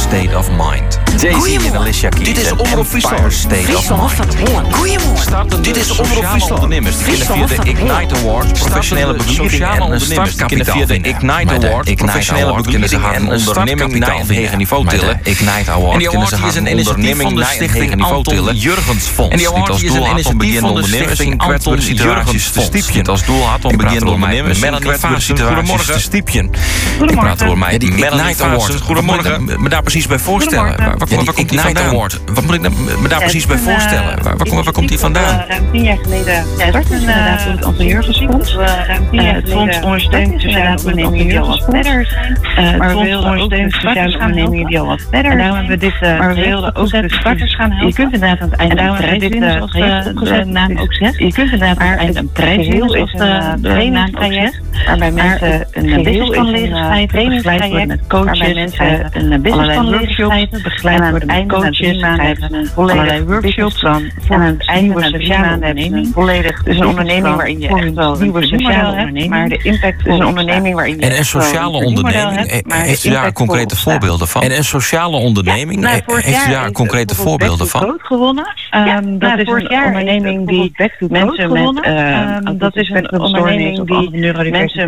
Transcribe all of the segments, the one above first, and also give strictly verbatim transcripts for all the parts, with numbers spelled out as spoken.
State of Mind. Jay-Z en Alicia Keys. Dit is Omroep Friesland. Empire State of Mind. Goedemorgen. Dit is Omroep Friesland. Ondernemers die kunnen via de Ignite Awards professionele begeleiding en een startkapitaal via de Ignite Awards professionele begeleiding en een onderneming naar een hoger niveau tillen. Ignite Awards kunnen ze haar onderneming naar een hoger niveau tillen. Jurgens Fonds. En die award is een initiatief van de stichting Anton Jurgens te stiepje. Als doel had om beginnende ondernemers in kwetsbare situaties te stiepje. Ik praat door mij. Die Ignite Awards. Goedemorgen. Me daar precies bij voorstellen. Waar komt die vandaan? Wat moet ik me daar precies bij voorstellen? Waar komt die vandaan? Ruim tien jaar geleden startte inderdaad het Anton Jurgens Fonds. Het fonds ondersteunt sociale ondernemingen die al wat verder zijn. Het fonds ondersteunt sociale ondernemingen die al wat verder zijn. En daarom hebben we dit maar we wilden ook de starters gaan helpen. Je kunt inderdaad aan het einde een prijs winnen, zoals de naam ook zegt. Je kunt inderdaad aan het einde een prijs winnen, zoals de naam ook zegt. Waarbij mensen een businessplan leren schrijven, begeleid worden met coaches. Waarbij mensen een businessplan leren schrijven, begeleid worden met coaches. Allerlei workshops. En aan het einde van de sociale onderneming. Volledig. Dus een onderneming waarin je echt wel nieuwe sociale onderneming. Maar de impact is een onderneming waarin je. En een sociale onderneming, heeft u daar concrete voorbeelden van? En een sociale onderneming, heeft u daar concrete voorbeelden van? Gewonnen. Dat is een onderneming die mensen met dat is een onderneming die mensen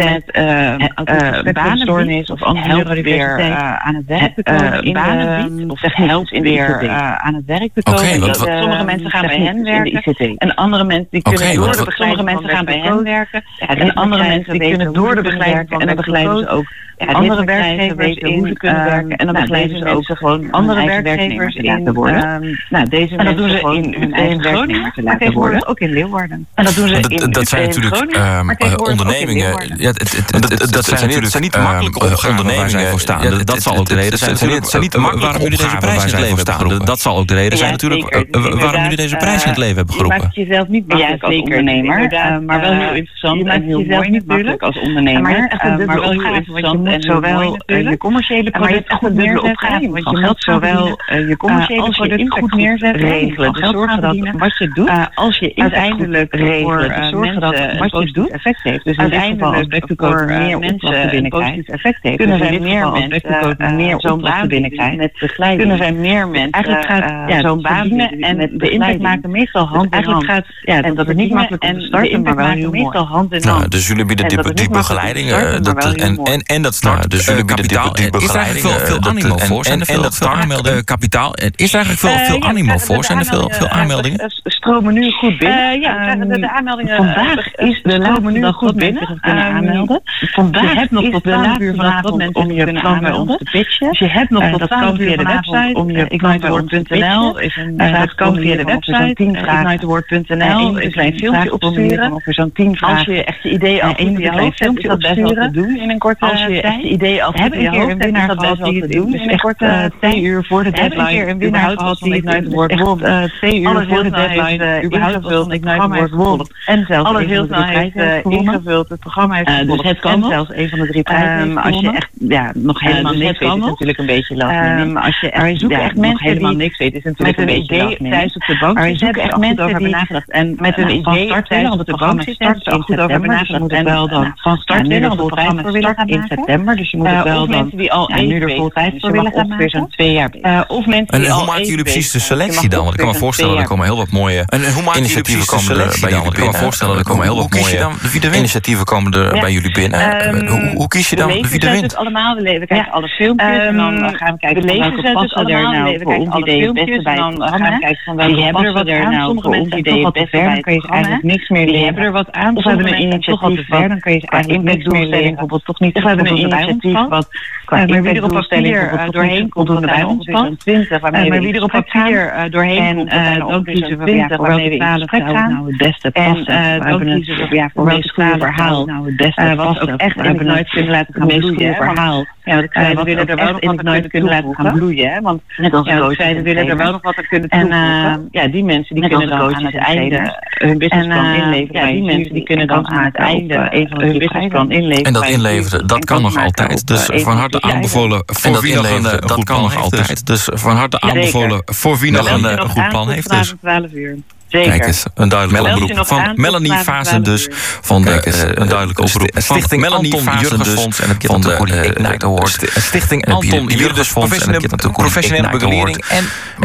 met banenstoornis of andere neurodiversiteit aan het werk te komen in banen biedt of helpt weer aan het werk te komen. Sommige mensen gaan bij hen werken en andere mensen die kunnen door de begeleiding sommige mensen gaan bij hen werken en andere mensen die kunnen door de begeleiding en dan begeleiden ze ook Ja, andere werkgevers in hoe ze kunnen uh, werken. En dan begeleiden ze ook gewoon andere werkgevers in laten worden. Uh, nou, deze en dat doen ze in hun eigen Groningen, maar tegenwoordig ook in Leeuwarden. En dat doen ze dat, in dat zijn natuurlijk uh, ondernemingen. Ja, het, het, het, het, dat zijn natuurlijk zijn niet makkelijke uh, ondernemingen voor staan. Ja, dat zal ook de reden zijn. Het zijn niet makkelijke waarom jullie deze prijs in het leven hebben geroepen. Dat zal ook de reden zijn natuurlijk waarom jullie deze prijs in het leven hebben geroepen. Je maakt jezelf niet makkelijk als ondernemer, maar wel heel interessant en heel mooi natuurlijk als ondernemer. Maar wel heel interessant en zowel je commerciële producten goed neerzetten, want je moet zowel je commerciële producten goed neerzetten, regelen, dus zorgen dat wat je doet, als je uiteindelijk regelen, zorgen dat wat je doet effect heeft. Dus uiteindelijk voor meer mensen een positief effect heeft. Kunnen zijn meer mensen meer zo'n baan binnenkrijgen met begeleiding. Kunnen zijn meer mensen eigenlijk gaat zo'n baan binnen en de impact maken meestal hand in hand. Ja, en dat het niet makkelijk om te starten, maar wel heel meestal hand in hand. Dus jullie bieden die begeleiding en dat start. Dus jullie bieden die begeleiding. Is er veel animo voor? Zijn er veel aanmeldingen? Kapitaal. Is er eigenlijk veel animo voor? Zijn er veel aanmeldingen? Stromen nu goed binnen. Ja, de aanmeldingen. Vandaag is de stromen nu goed binnen. Aanmelden. Vandaag heb nog tot twaalf uur vanavond om je plan bij ons te pitchen. Dus je hebt nog tot twaalf uur via de website om je igniteaward punt n l. Dat kan via de website igniteaward punt n l. Een klein filmpje opsturen. Als je echt je idee al in je hoofd hebt, is dat best wel te doen in een korte tijd. Als je echt je idee al in je hoofd hebt, is dat best wel te doen in een korte twee uur voor de deadline. Een winnaar gehad die Ignite Award won. Twee uur voor de deadline überhaupt van Ignite Award won. En zelfs alles heel snel heeft ingevuld. Het programma heeft gewonnen. Dus het kan zelfs een van de drie prijzen. Maar als je echt ja, nog helemaal niks weet, is natuurlijk een beetje lastig. Maar als je echt nog helemaal niks weet, is natuurlijk een beetje lastig. Thuis op de bank. Maar je zoekt echt mensen die nagedacht. En met een idee thuis op de bank zitten, dus al goed over nagedacht. En wel dan van start willen, want het programma start in september. Dus je moet het wel dan die al ja, nu er vol tijd voor willen gaan maken. Zo'n twee jaar uh, of mensen en die hoe maken jullie precies de selectie dan? Want ik kan me voorstellen, er komen heel wat mooie initiatieven komen er bij jullie binnen. Ik kan me voorstellen, er komen heel wat mooie initiatieven komen er bij jullie binnen. Hoe kies je dan wie er wint? Allemaal, we kijken alle filmpjes en dan gaan we kijken van welke passen er nou voor ons idee het beste bij het programma. Gaan we kijken van welke passen er nou voor ons idee het beste bij het programma. Dan kun je eigenlijk niks meer leren. Die hebben er wat aan. Of we hebben een initiatief wat dan kun je eigenlijk niks meer leren. Bijvoorbeeld toch niet. We hebben een initiatief wat maar wie er op papier doorheen komt, voldoende bij ons past. Maar wie er op papier doorheen komt, dan kiezen we ja, voor welke twaalf nou het beste past. En dan kiezen we ja, voor welk verhaal nou het beste past. Wat ook echt in het nooit kunnen laten gaan bloeien. Verhaal. Ja, wat ik zei, we willen er wel nog wat nooit kunnen laten gaan bloeien. Want net als ik zei, we willen er wel nog wat aan kunnen toevoegen. Ja, die mensen die kunnen dan aan het einde hun businessplan inleveren. Ja, die mensen die kunnen dan aan het einde even hun businessplan inleveren. En dat inleveren, dat kan nog altijd. Dus van harte aanbevolen voor wie nog een goed plan heeft. Dus van harte aanbevolen voor wie nog een goed plan heeft. twaalf uur. Zeker. Kijk eens, een duidelijke oproep van Melanie Vazen dus. Van de eens, een duidelijke oproep. Stichting Melanie Vazen dus. En het van de uh, Ignite Award. Stichting Anton Jurgensfonds. En het natuurlijk professionele begeleiding. En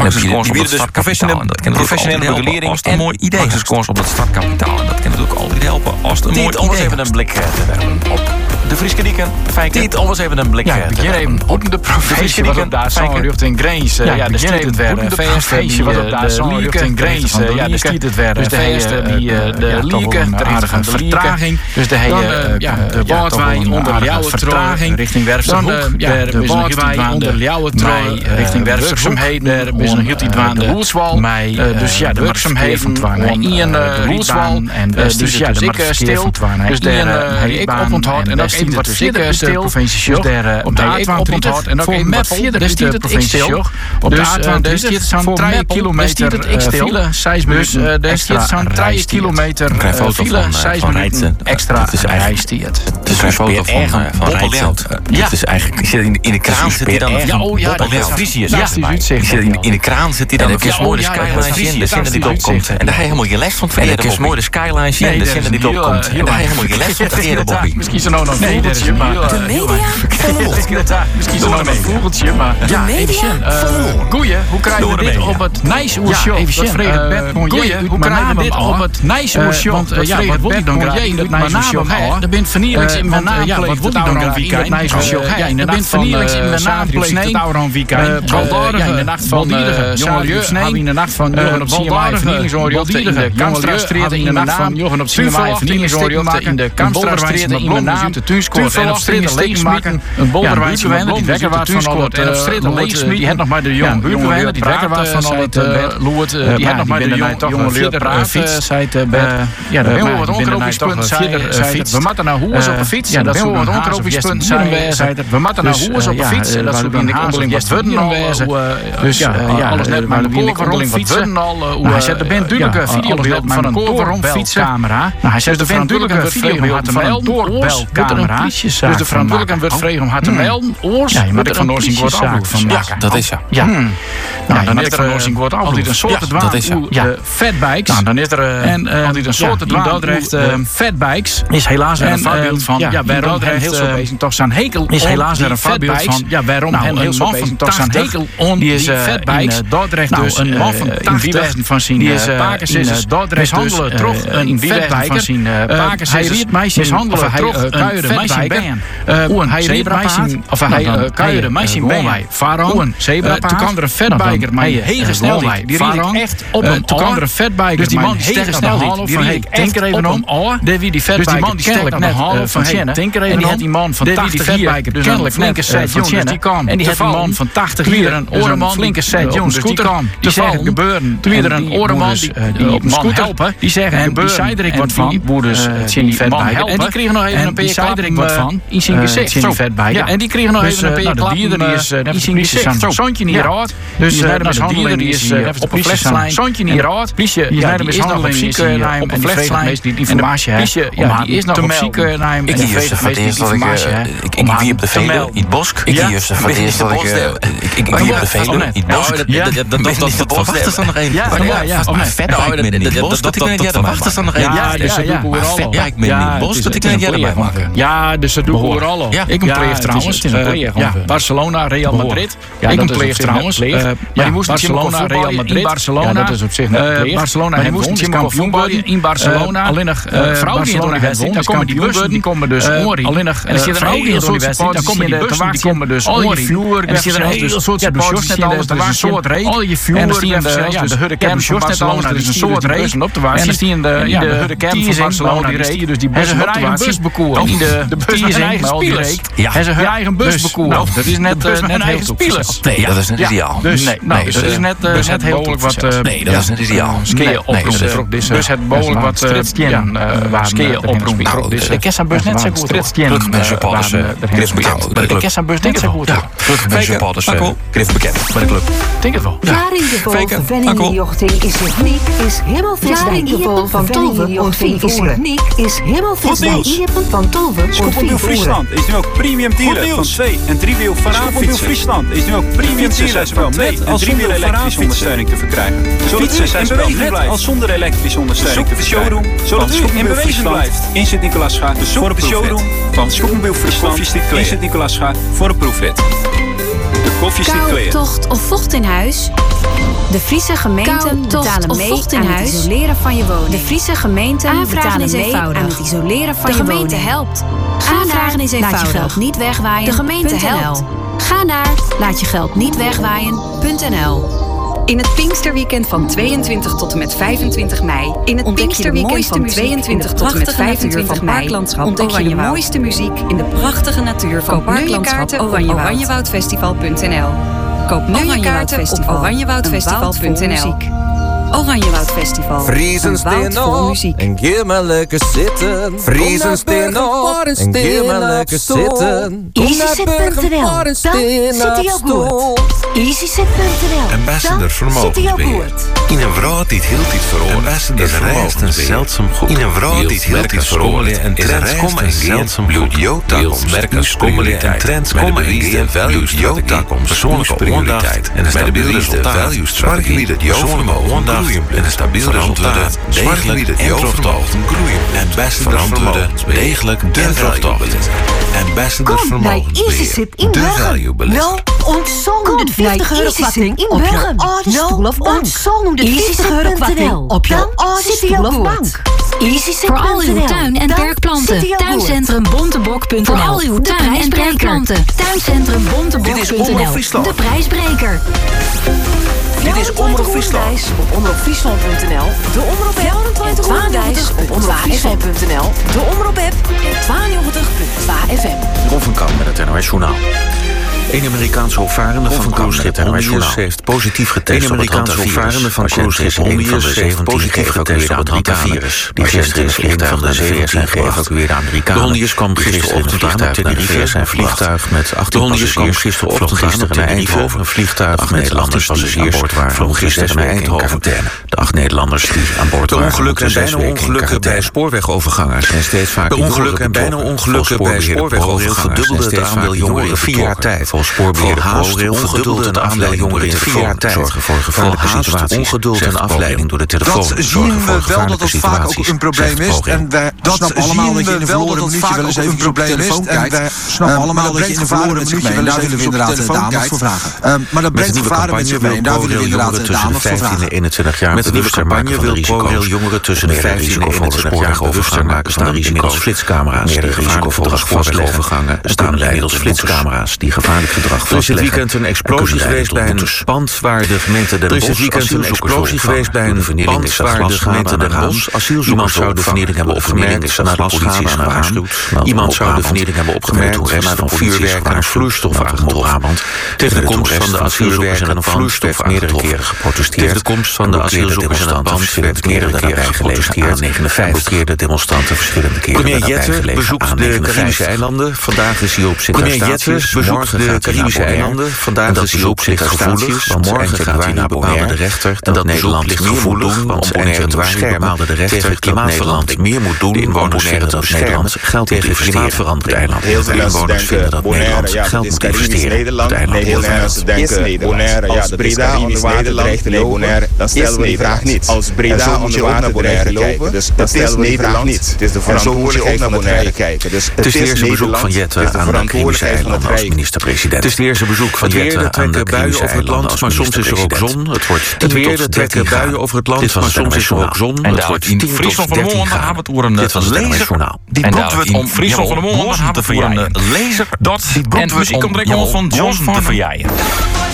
professionele begeleiding is een mooi idee. Max Scores op het startkapitaal. En dat kan natuurlijk altijd helpen als het een mooi idee is. Dit om eens even een blik te werpen op de Frieske Dieken. Dit om eens even een blik te werpen. Ja, even op de provincie wat op daar zo'n richting Grains. Ja, de stiet het werden. De provincie wat op daar zo'n richting Grains. Ja, de stiet het werden. Dus de heerste die de Lieke, er aardige vertraging. Dus de hele de Boordwij onder Ljouwertraging richting Werfsum. Ja, de Boordwij onder Ljouwertroi richting werkzaamheden. Er is een heel die dwaan de Roelswal. Dus ja, de werkzaamheden van Ian de Roelswal. En dus ja, de zieke stil. Dus daar heb ik op onthoud. En ook even wat zieke stil. Dus daar op de A twaalf onthoud. En ook even wat verder is de provincie stil. Op de A twaalf is dit zo'n drie kilometer file. Dus daar is dit zo'n drie kilometer file. Seismen extra rijstiert. Het is een foto van Boppelhout. Ja, het is eigenlijk. Je zit in de kraan zit hij dan. Ja, oh ja, dat is Frisië. Ja, je zit in de kraan zit hij dan. En dan is mooi de skyline in, de zin dat hij opkomt. En daar heb je helemaal je les van het verkeerde. En dan is mooi de skyline in, de zin dat hij opkomt. En daar heb je helemaal je les van het verkeerde, Bobby. Misschien zo nog een vogeltje, maar de media misschien zo nog een vogeltje, maar ja, even. Goeie, hoe krijgen we dit op het Nijsoershow? Even Goeie, hoe krijgen we dit op het Nijsoershow? Want ja, wat wil ik dan graag in het Nijsoershow? Er bent vernielings in mijn naam ja, wat wil ik dan graag in het Nijsoershow? Ja, in de nacht van vernielings in mijn naam het Tauron weekend. Baldadige, in de nacht van Jongelui, in de nacht van Jochen op Baldadige, vernielingsoriënten in de Kamstraatstreet, in de nacht van Jochen op Siermaai, vernielingsoriënten in de Kamstraatstreet, in de naam de Tuinskoort en op Street leegsmieten. Een bolderwijntje wijn die wekker waard van al het en op Street leegsmieten. Die het nog maar de jonge buurtbewoners die wekker waard van al het loert. Die het nog maar de jonge leerder fiets. Ja, daar ben we wat onkroopingspunt. We moeten naar Hoers op de fiets. Ja, dat is wat onkroopingspunt. We moeten naar Hoers op de fiets. Dat is in de kondeling wat worden al. Dus ja, alles net maar de kondeling wat worden al. Hij zet er bent duidelijke videobeeld van een doorbelcamera. Hij zet er bent duidelijke videobeeld van een doorbelcamera. Dus de verantwoordelijke wordt vregen om haar te melden. Oors, ja, je moet er van Noorsing wordt afdoen van maken. Ja, dat is ja. Ja. Nou, dan is er van Noorsing wordt altijd een soort dwaan. Ja, fatbikes. Nou, dan is er en altijd een soort dwaan. Dordrecht fatbikes is helaas een voorbeeld van. Ja, waarom hen heel zo bezig toch zijn hekel is helaas een voorbeeld van. Ja, waarom hen heel zo bezig toch zijn hekel on die fatbikes. Dordrecht dus een man van tachtig van zijn pakers is Dordrecht mishandelen terug een fatbiker van zijn pakers. Hij riet meisjes mishandelen terug een fatbiker. Oen, hij riet meisjes of hij kuierde meisjes in been. Waarom? Oen, zebra. Toen kwam er een fatbiker met hege snelheid. Die riet echt op een. Toen kwam er een fatbiker. Dus die man hege snelheid. Die riet echt even om. Dus die fatbiker kennelijk net van Tjennen. En die had die man van tachtig hier kennelijk flinke set jongens. Die kwam. En die had die man van tachtig hier een oorman flinke set jongens. Die kwam. Die zeggen gebeuren. Toen er een oorman die op een scooter helpen. Die zeggen en die zei er ik wat van. Boerders zien die fatbiker. En die kregen nog even een paar klap wat van. In zijn gezicht. Zo fatbiker. En die kregen nog even een paar klap. Die is in zijn gezicht. Zoontje niet raad. Dus de mishandeling die is op een flesslijn. Zoontje niet raad. Politie die de mishandeling is op een flesslijn. Die informatie heeft. Ja, die is nog op ziekenhuis. Ik hier voor het eerst dat ik ik wie op de Veluwe in het Bosk. Ik hier voor het eerst dat ik ik wie op de Veluwe in het Bosk. Dat dat dat dat wacht is dan nog één. Ja, ja, ja. Op mijn vet ik ben in het Bosk. Dat ik net wacht is dan nog één. Ja, dus dat doen we al. Ja, ik ben in het Bosk. Dat ik net erbij maken. Ja, dus dat doen we al. Ik een pleeg trouwens. Ja, Barcelona, Real Madrid. Ik een pleeg trouwens. Maar die moest Barcelona, Real Madrid. Barcelona. Dat is op zich net Barcelona en moest kampioen worden in Barcelona. Alleen nog vrouwen die in de dan komen die bussen, die komen dus alleen nog en er zit een hele soort support, dan komen die bussen, die komen dus al je vloer, en er zit een hele soort support, net alles, er is een soort reek, al je vloer, en er staan de hudde kern van Barcelona, er is een soort reek, en er staan de hudde kern van Barcelona, die reek, dus die bussen op de eigen busbekoer, in de bus met zijn eigen spelers, en ze hun eigen busbekoer, dat is net net heel spelers. Nee, dat is niet ideaal. Nee, nee, dat is net net heel wat. Nee, dat is niet ideaal. Skeer oproepen, dus het behoorlijk wat skeer oproepen. De Kessenbus net zo goed. Terug met supporters. De Kessenbus net zo goed. Terug met supporters. officieel Griff bekend bij de club. Denk het wel. Ja, Feken, Verwenningjochting is techniek, is helemaal fris bij Iepen van Tolven und Vier is techniek, is helemaal fris bij Iepen van Tolven und Vier. Schokmobiel Friesland is nu ook premium dealer van twee- en driewiel vanavondfietsen. Friesland is nu ook premium dealer van twee- en driewiel elektrische ondersteuning te verkrijgen. Fietsen zijn zowel met als zonder elektrische ondersteuning te verkrijgen. Zodat u in beweging blijft. In Sint-Nicolaasgaard voor een showroom van Schokmobiel Friesland in Sint-Nicolaasgaard voor een proefrit. De koffiestick Clear. Tocht of vocht in huis? De Friese gemeenten betalen mee aan het isoleren van je woning. De Friese gemeenten betalen mee aan het isoleren van je woning. De gemeente helpt. Aanvragen is eenvoudig. Laat je geld niet wegwaaien. De gemeente helpt. Ga naar laat je geld niet wegwaaien punt n l. In het Pinksterweekend van tweeëntwintig tot en met vijfentwintig mei. In het Pinksterweekend van tweeëntwintig tot en met vijfentwintig mei. Ontdek je de mooiste muziek in de prachtige natuur van Parklandschap Oranjewoudfestival punt n l. Koop nu je kaarten op oranjewoudfestival punt n l. Oranjewoudfestival. Vriezen steen op en geef maar lekker zitten. Vriezen steen op en geef maar lekker zitten. easyset punt n l. Dan zit hij al goed. easyset punt n l. Ambassador Vermogensbeheer. In een vrouw die het heel tijd verhoort. Ambassador Vermogensbeheer. In zeldzaam goed. In een vrouw die het heel tijd verhoort. En trends komen en zeldzaam bloed. Jouwtakomst. Merken skommelen en trends komen en geen values. Jouwtakomst. Persoonlijke aandacht. En een stabiel resultaat. Zwaargebied het persoonlijke aandacht. En een stabiel resultaat. Degelijk en verantwoord. Groeien. Ambassador verantwoorden. Degelijk en verantwoord. Ambassador Vermogensbeheer. De value belegger. Nou, ontzol honderdvijftig euro korting in Burgum. Stoel of bank. Ontzol honderdvijftig euro korting op je stoel of bank. Voor al uw tuin- en perkplanten. Tuincentrum Bontebok punt n l. Voor al uw tuin- en perkplanten. Tuincentrum Bontebok punt n l. De prijsbreker. Dit is Omroep Friesland. Op omroepfriesland punt n l. De Omroep app. En Twaanreis op omroepfriesland punt n l. De Omroep app. En tweeënnegentig punt twee F M. Ron van Kam met het N O S Journaal. Een Amerikaanse opvarende van cruiseschip Hondius heeft positief getest op het hantavirus. van cruiseschip Hondius heeft positief getest op het hantavirus. Die gisteren is vliegtuig naar de V S en geëvacueerde Amerikanen. De Hondius kwam gisterochtend aan op Tenerife en vliegtuig met achttien passagiers gisterochtend gisteren naar Eindhoven. Een vliegtuig met Nederlandse passagiers aan boord waren gisteren naar Eindhoven. De acht Nederlanders die aan boord waren. De ongelukken en bijna ongelukken bij spoorwegovergangers zijn steeds vaker. De ongelukken en bijna ongelukken bij spoorwegovergangers verdubbelde het aandeel jongeren in vier jaar tijd. Spoorbeheerder ProRail verdubbelde het aandeel jongeren in vier jaar tijd. Zorgen voor gevaarlijke situaties. Ongeduld en afleiding door de telefoon. Dat zien we wel dat het vaak ook een probleem is. En wij snappen allemaal dat je in de verloren minuutje wel eens even een probleem is. En wij snappen allemaal dat je in de verloren minuutje wel eens even inderdaad de aandacht voor vragen. Maar dat brengt gevaren met zich mee. En daar willen we inderdaad de aandacht voor vragen. eenentwintig jaar met de nieuwe campagne wil ProRail jongeren tussen de vijftien en eenentwintig jaar bewuster maken van de risico's. Flitscamera's die gevaarlijk spoorwegovergangen staan inmiddels flitscamera's die gevaarlijk gedrag. Er is dit weekend een explosie geweest bij een pand waar de gemeente Den Bosch. Er is dit weekend een explosie geweest bij een pand waar de gemeente Den Bosch asielzoekers zou de vernieling hebben opgemerkt nadat de politie is gewaarschuwd. Iemand zou de vernieling hebben opgemerkt nadat van vuurwerk en vloeistof aangetroffen. Brabant. Tegen de komst van de asielzoekers en het pand werd meerdere keren geprotesteerd. Tegen de komst van de asielzoekers en het pand werd meerdere keren geprotesteerd. negenenvijftig demonstranten verschillende keren. Premier Jette bezoekt de Caribische eilanden. Vandaag is hij op Sint-Eustatius. Morgen gaat hij Caribische eilanden. Vandaag is hij op Sint-Eustatius. Want morgen gaat hij naar Bonaire. De rechter dat Nederland ligt gevoelig. Want eind januari bepaalde de rechter dat Nederland meer moet doen. De inwoners vinden dat Nederland geld moet investeren op het eiland. Heel veel mensen denken Bonaire, ja, dit is Caribisch Nederland. Heel veel mensen denken Bonaire, ja, dat is Caribisch Nederland. Nee, Bonaire, dan stellen we die vraag niet. Als Breda onder water naar Bonaire kijken, dus dat stellen we die vraag niet. Het is de verantwoordelijkheid van Bonaire kijken. Het is het eerste bezoek van Jette aan de Caribische eilanden als minister-president. Het is het eerste bezoek van Jette aan de Caribische eilanden, maar soms is er ook zon. Het wordt tien tot dertien buien over het land, maar soms is er ook zon. Het wordt tien tot dertien graden. Dit was het N O S Journaal. Die boeten we om Friesland van de Mol te verjaaien. Dat die muziek komt direct van John van te verjaaien.